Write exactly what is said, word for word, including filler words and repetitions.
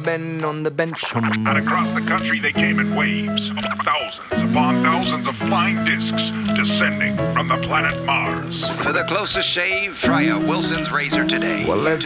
Ben on the bench. Hmm. And across the country they came in waves, thousands upon thousands of flying discs descending from the planet Mars. For the closest shave, try a Wilson's razor today. Well, let's